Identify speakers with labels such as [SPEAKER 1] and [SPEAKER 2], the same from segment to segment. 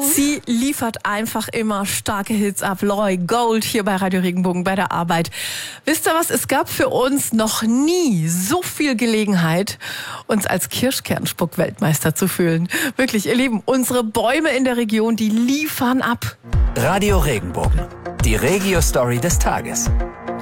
[SPEAKER 1] Sie liefert einfach immer starke Hits ab. Loi Gold hier bei Radio Regenbogen bei der Arbeit. Wisst ihr was? Es gab für uns noch nie so viel Gelegenheit, uns als Kirschkernspuck-Weltmeister zu fühlen. Wirklich, ihr Lieben, unsere Bäume in der Region, die liefern ab.
[SPEAKER 2] Radio Regenbogen, die Regio-Story des Tages.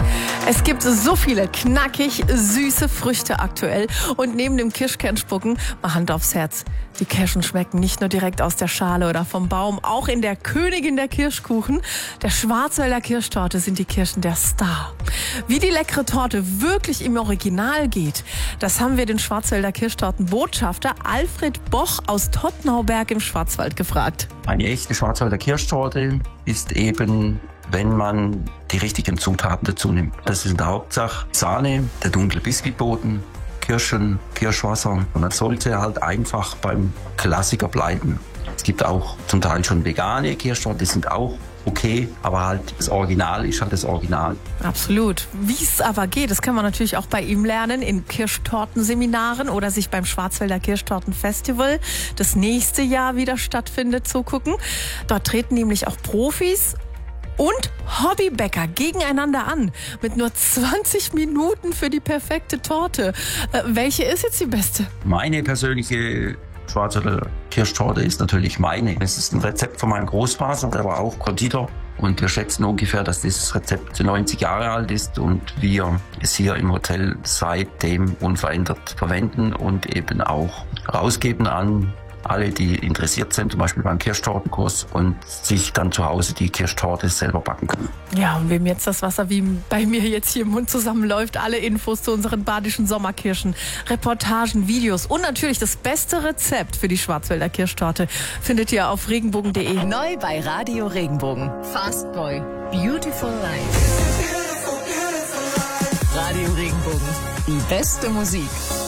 [SPEAKER 1] Es gibt so viele knackig süße Früchte aktuell. Und neben dem Kirschkernspucken, mal Hand aufs Herz, die Kirschen schmecken nicht nur direkt aus der Schale oder vom Baum. Auch in der Königin der Kirschkuchen, der Schwarzwälder Kirschtorte, sind die Kirschen der Star. Wie die leckere Torte wirklich im Original geht, das haben wir den Schwarzwälder Kirschtortenbotschafter Alfred Boch aus Tottnauberg im Schwarzwald gefragt.
[SPEAKER 3] Eine echte Schwarzwälder Kirschtorte ist eben, wenn man die richtigen Zutaten dazu nimmt. Das ist in der Hauptsache Sahne, der dunkle Biskuitboden, Kirschen, Kirschwasser. Und das sollte halt einfach beim Klassiker bleiben. Es gibt auch zum Teil schon vegane Kirschtorten, die sind auch okay, aber halt das Original ist halt das Original.
[SPEAKER 1] Absolut. Wie es aber geht, das kann man natürlich auch bei ihm lernen in Kirschtortenseminaren oder sich beim Schwarzwälder Kirschtortenfestival, das nächste Jahr wieder stattfindet, zugucken. Dort treten nämlich auch Profis und Hobbybäcker gegeneinander an. Mit nur 20 Minuten für die perfekte Torte. Welche ist jetzt die beste?
[SPEAKER 3] Meine persönliche Schwarzwälder Kirschtorte ist natürlich meine. Es ist ein Rezept von meinem Großvater, der war auch Konditor. Und wir schätzen ungefähr, dass dieses Rezept 90 Jahre alt ist und wir es hier im Hotel seitdem unverändert verwenden und eben auch rausgeben an alle, die interessiert sind, zum Beispiel beim Kirschtortenkurs und sich dann zu Hause die Kirschtorte selber backen können.
[SPEAKER 1] Ja, und wem jetzt das Wasser wie bei mir jetzt hier im Mund zusammenläuft, alle Infos zu unseren badischen Sommerkirschen, Reportagen, Videos und natürlich das beste Rezept für die Schwarzwälder Kirschtorte findet ihr auf regenbogen.de.
[SPEAKER 4] Neu bei Radio Regenbogen. Fast Boy. Beautiful Life. Radio Regenbogen. Die beste Musik.